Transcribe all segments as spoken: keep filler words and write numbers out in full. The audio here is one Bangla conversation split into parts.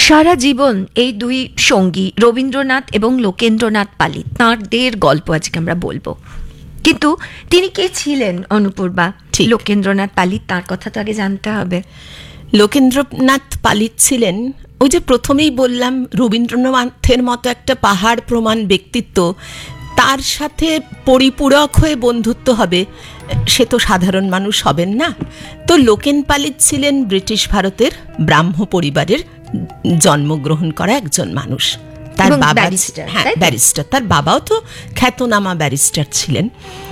সারা জীবন এই দুই সঙ্গী রবীন্দ্রনাথ এবং লোকেন্দ্রনাথ পালিত তাঁদের গল্প আজকে আমরা বলবো। কিন্তু তিনি কে ছিলেন অনুপূর্বা? লোকেন্দ্রনাথ পালিত, তার কথা তো আগে জানতে হবে। লোকেন্দ্রনাথ পালিত ছিলেন, ওই যে প্রথমেই বললাম, রবীন্দ্রনাথের মতো একটা পাহাড় প্রমাণ ব্যক্তিত্ব, তার সাথে পরিপূরক হয়ে বন্ধুত্ব হবে সে তো সাধারণ মানুষ হবেন না। তো লোকেন পালিত ছিলেন ব্রিটিশ ভারতের ব্রাহ্ম পরিবারের জন্মগ্রহণ করা একজন মানুষ। তার বাবা হ্যাঁ ব্যারিস্টার, তার বাবাও তো খ্যাতনামা ব্যারিস্টার ছিলেন।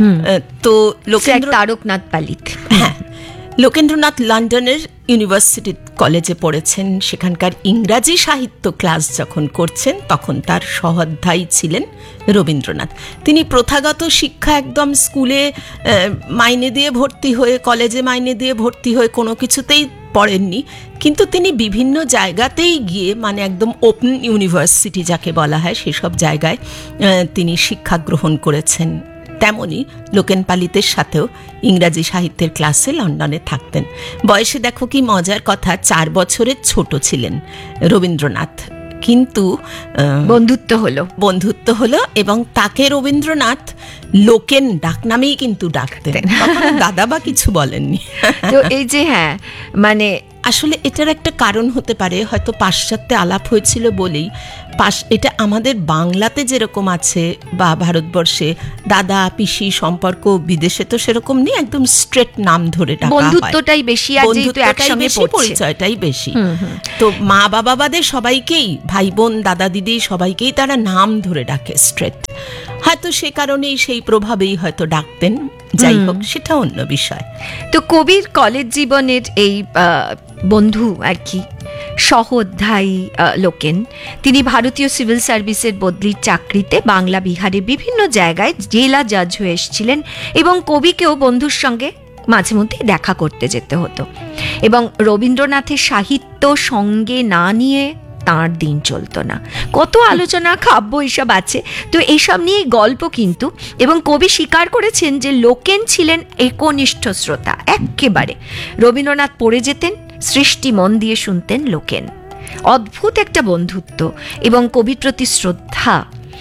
তো লোকেন্দ্র তারকনাথ পালিত, হ্যাঁ লোকেন্দ্রনাথ লন্ডনের ইউনিভার্সিটি কলেজে পড়েছেন। সেখানকার ইংরাজি সাহিত্য ক্লাস যখন করছেন তখন তার সহাধ্যায়ী ছিলেন রবীন্দ্রনাথ। তিনি প্রথাগত শিক্ষা একদম স্কুলে মাইনে দিয়ে ভর্তি হয়ে, কলেজে মাইনে দিয়ে ভর্তি হয়ে কোনো কিছুতেই পড়েননি, কিন্তু তিনি বিভিন্ন জায়গাতেই গিয়ে, মানে একদম ওপেন ইউনিভার্সিটি যাকে বলা হয়, সেসব জায়গায় তিনি শিক্ষা গ্রহণ করেছেন। তেমনি লোকেন পালিতের সাথেও ইংরাজি সাহিত্যের ক্লাসে লন্ডনে থাকতেন। বয়সে দেখো কি মজার কথা, চার বছরের ছোট ছিলেন রবীন্দ্রনাথ, কিন্তু বন্ধুত্ব হলো বন্ধুত্ব হলো এবং তাকে রবীন্দ্রনাথ লোকেন ডাকনামেই কিন্তু ডাকতেন, দাদা বা কিছু বলেননি। তো এই যে হ্যাঁ মানে আসলে এটার একটা কারণ হতে পারে, হয়তো পাশ্চাত্যে আলাপ হয়েছিল বলেই। পাশ এটা আমাদের বাংলাতে যেরকম আছে বা ভারতবর্ষে দাদা পিসি সম্পর্ক, বিদেশে তো সেরকম নেই, একদম স্ট্রেট নাম ধরে ডাকা হয়, বন্ধুত্বটাই বেশি, আর যেহেতু একসঙ্গে পরিচয়টাই বেশি। তো মা বাবা বাদে সবাইকেই, ভাই বোন দাদা দিদি সবাইকেই তারা নাম ধরে ডাকে স্ট্রেট, হয়তো সে কারণেই সেই প্রভাবেই হয়তো ডাকতেন। যাই হোক, সেটা অন্য বিষয়। তো কবির কলেজ জীবনের এই বন্ধু আর কি সহোধ্যায়ী লোকেন, তিনি ভারতীয় সিভিল সার্ভিসের বদলির চাকরিতে বাংলা বিহারের বিভিন্ন জায়গায় জেলা জাজ হয়ে এসেছিলেন এবং কবিকেও বন্ধুর সঙ্গে মাঝে মধ্যে দেখা করতে যেতে হতো। এবং রবীন্দ্রনাথের সাহিত্য সঙ্গে না নিয়ে তাঁর দিন চলতো না। কত আলোচনা কাব্য এসব আছে, তো এইসব নিয়ে গল্প কিন্তু। এবং কবি স্বীকার করেছেন যে লোকেন ছিলেন একনিষ্ঠ শ্রোতা একেবারে। রবীন্দ্রনাথ পড়ে যেতেন, সৃষ্টি মন দিয়ে শুনতেন লোকেন। অদ্ভুত একটা বন্ধুত্ব এবং কবির প্রতি শ্রদ্ধা।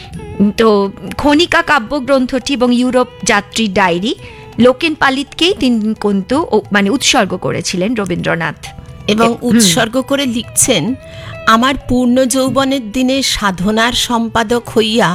তো খনিকা কাব্যগ্রন্থটি এবং ইউরোপ যাত্রী ডায়েরি লোকেন পালিতকেই তিনি কিন্তু মানে উৎসর্গ করেছিলেন রবীন্দ্রনাথ, এবং উৎসর্গ করে লিখছেন, আমার পূর্ণ যৌবনের দিনে সাধনার সম্পাদক হইয়া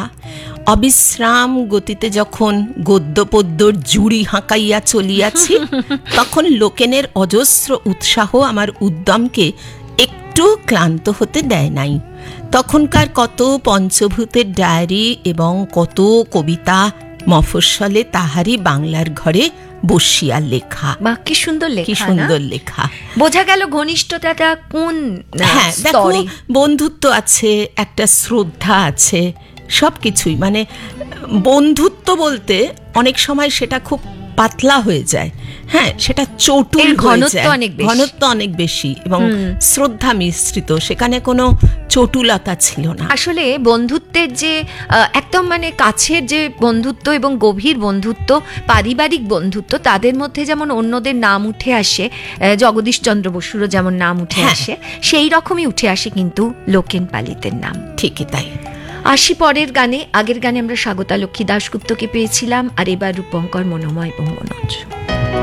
অবিশ্রাম গতিতে যখন গদ্য পদ্যর জুড়ি হাঁকাইয়া চলিয়াছি, তখন লোকেনের অজস্র উৎসাহ আমার উদ্যমকে একটু ক্লান্ত হতে দেয় নাই। তখনকার কত পঞ্চভূতের ডায়েরি এবং কত কবিতা মফস্বলে তাহারই বাংলার ঘরে বসিয়া লেখা। বা কি সুন্দর লেখা, কি সুন্দর লেখা। বোঝা গেল ঘনিষ্ঠতাটা কোন। হ্যাঁ দেখো, বন্ধুত্ব আছে, একটা শ্রদ্ধা আছে, সবকিছুই। মানে বন্ধুত্ব বলতে অনেক সময় সেটা খুব পাতলা হয়ে যায়, হ্যাঁ সেটা চটুল, ঘনত্ব অনেক বেশি, ঘনত্ব অনেক বেশি এবং শ্রদ্ধা মিশ্রিত, সেখানে কোনো চটুলতা ছিল না। আসলে বন্ধুত্বের যে একদম মানে কাছের যে বন্ধুত্ব এবং গভীর বন্ধুত্ব, পারিবারিক বন্ধুত্ব, তাদের মধ্যে যেমন অন্যদের নাম উঠে আসে, জগদীশ চন্দ্র বসুরও যেমন নাম উঠে আসে, সেই রকমই উঠে আসে কিন্তু লোকেন পালিতের নাম। ঠিকই তাই। আসি পরের গানে। আগের গানে আমরা স্বাগতা লক্ষ্মী দাশগুপ্তকে পেয়েছিলাম, আর এবার রূপঙ্কর, মনোময় এবং মনোজ।